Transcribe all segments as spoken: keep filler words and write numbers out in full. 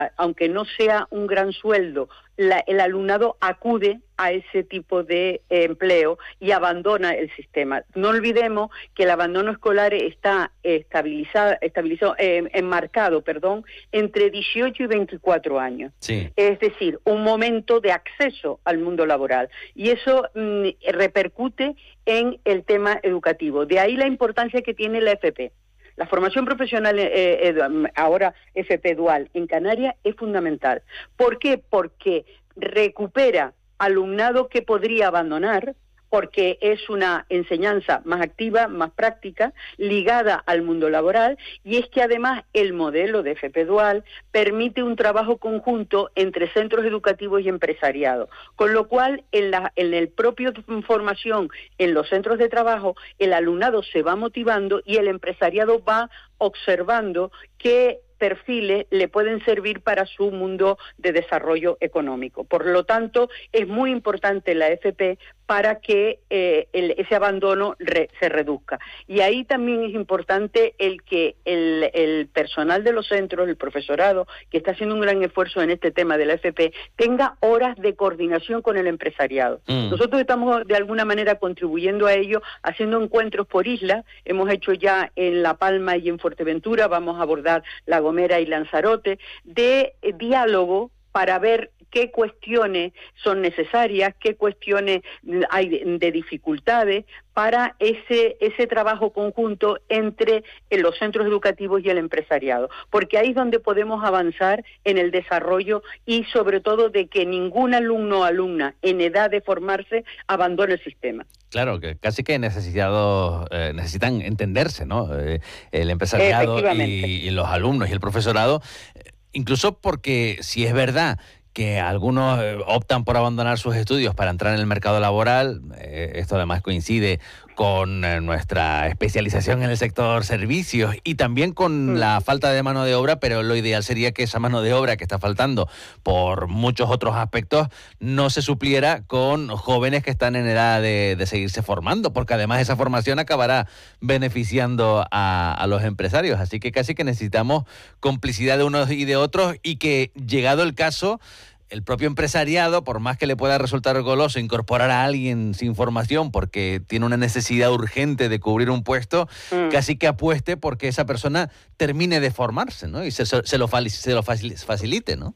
aunque no sea un gran sueldo, la, el alumnado acude a ese tipo de eh, empleo y abandona el sistema. No olvidemos que el abandono escolar está estabilizado, estabilizado eh, enmarcado, perdón, entre dieciocho y veinticuatro años. Sí. Es decir, un momento de acceso al mundo laboral. Y eso mm, repercute en el tema educativo. De ahí la importancia que tiene la F P. La formación profesional, eh, eh, ahora F P dual, en Canarias es fundamental. ¿Por qué? Porque recupera alumnado que podría abandonar, porque es una enseñanza más activa, más práctica, ligada al mundo laboral, y es que además el modelo de F P dual permite un trabajo conjunto entre centros educativos y empresariado, con lo cual en, la, en el propio formación, en los centros de trabajo, el alumnado se va motivando y el empresariado va observando qué perfiles le pueden servir para su mundo de desarrollo económico. Por lo tanto, es muy importante la F P para que eh, el, ese abandono re, se reduzca. Y ahí también es importante el que el, el personal de los centros, el profesorado, que está haciendo un gran esfuerzo en este tema de la F P, tenga horas de coordinación con el empresariado. Mm. Nosotros estamos de alguna manera contribuyendo a ello, haciendo encuentros por isla. Hemos hecho ya en La Palma y en Fuerteventura, vamos a abordar La Gomera y Lanzarote, de eh, diálogo para ver qué cuestiones son necesarias, qué cuestiones hay de, de dificultades para ese ese trabajo conjunto entre los centros educativos y el empresariado, porque ahí es donde podemos avanzar en el desarrollo y sobre todo de que ningún alumno o alumna en edad de formarse abandone el sistema. Claro, que casi que necesitados, eh, necesitan entenderse, ¿no? Eh, el empresariado y, y los alumnos y el profesorado, eh, incluso porque si es verdad que algunos optan por abandonar sus estudios para entrar en el mercado laboral. Eh, esto además coincide con eh, nuestra especialización en el sector servicios y también con mm. la falta de mano de obra, pero lo ideal sería que esa mano de obra que está faltando por muchos otros aspectos no se supliera con jóvenes que están en edad de, de seguirse formando, porque además esa formación acabará beneficiando a, a los empresarios. Así que casi que necesitamos complicidad de unos y de otros y que, llegado el caso, el propio empresariado, por más que le pueda resultar goloso incorporar a alguien sin formación porque tiene una necesidad urgente de cubrir un puesto, mm. casi que apueste porque esa persona termine de formarse, ¿no? Y se, se, lo, se lo facilite, ¿no?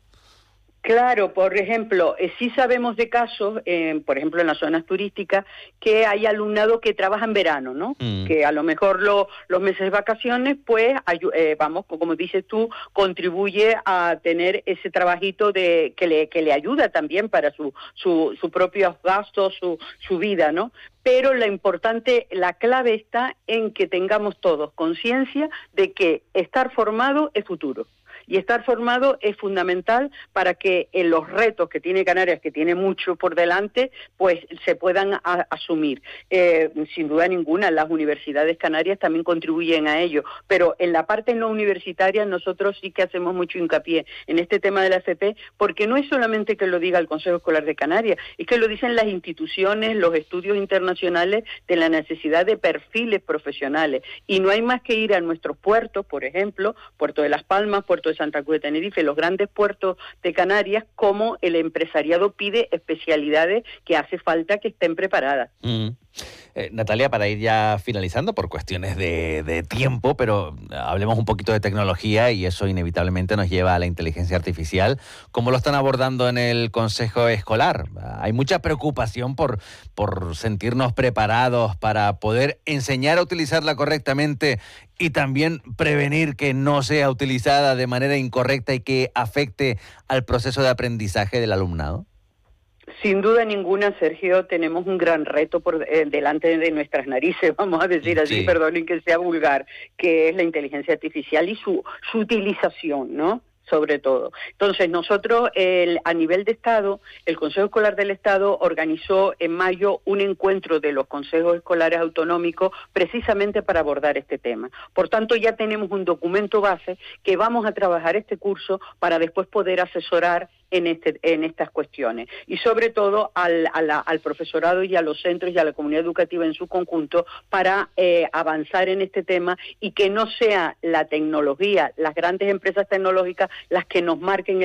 Claro, por ejemplo, eh, sí sabemos de casos, eh, por ejemplo en las zonas turísticas, que hay alumnado que trabaja en verano, ¿no? Mm. Que a lo mejor lo, los meses de vacaciones, pues, eh, vamos, como dices tú, contribuye a tener ese trabajito de que le que le ayuda también para su su, su propios gastos, su su vida, ¿no? Pero lo importante, la clave está en que tengamos todos conciencia de que estar formado es futuro. Y estar formado es fundamental para que en los retos que tiene Canarias, que tiene mucho por delante, pues se puedan a, asumir. Eh, sin duda ninguna, las universidades canarias también contribuyen a ello, pero en la parte no universitaria nosotros sí que hacemos mucho hincapié en este tema de la F P, porque no es solamente que lo diga el Consejo Escolar de Canarias, es que lo dicen las instituciones, los estudios internacionales de la necesidad de perfiles profesionales. Y no hay más que ir a nuestros puertos, por ejemplo, Puerto de Las Palmas, Puerto de Santa Cruz de Tenerife, los grandes puertos de Canarias, como el empresariado pide especialidades que hace falta que estén preparadas. Mm. Eh, Natalia, para ir ya finalizando por cuestiones de, de tiempo, pero hablemos un poquito de tecnología y eso inevitablemente nos lleva a la inteligencia artificial. ¿Cómo lo están abordando en el Consejo Escolar? Hay mucha preocupación por, por sentirnos preparados para poder enseñar a utilizarla correctamente y también prevenir que no sea utilizada de manera incorrecta y que afecte al proceso de aprendizaje del alumnado. Sin duda ninguna, Sergio, tenemos un gran reto por eh, delante de nuestras narices, vamos a decir así, sí. Perdonen que sea vulgar, que es la inteligencia artificial y su, su utilización, ¿no? Sobre todo. Entonces, nosotros, el, a nivel de Estado, el Consejo Escolar del Estado organizó en mayo un encuentro de los consejos escolares autonómicos precisamente para abordar este tema. Por tanto, ya tenemos un documento base que vamos a trabajar este curso para después poder asesorar en este en estas cuestiones, y sobre todo al, a la, al profesorado y a los centros y a la comunidad educativa en su conjunto para eh, avanzar en este tema y que no sea la tecnología, las grandes empresas tecnológicas las que nos marquen